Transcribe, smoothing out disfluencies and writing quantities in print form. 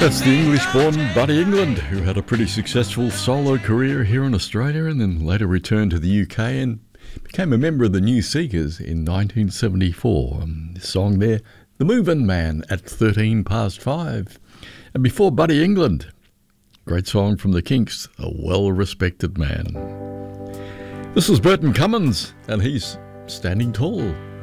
That's the English-born Buddy England, who had a pretty successful solo career here in Australia and then later returned to the UK and became a member of the New Seekers in 1974. The song there, The Movin' Man, at 13 past 5. And before Buddy England, great song from the Kinks, A Well-Respected Man. This is Burton Cummins, and he's standing tall.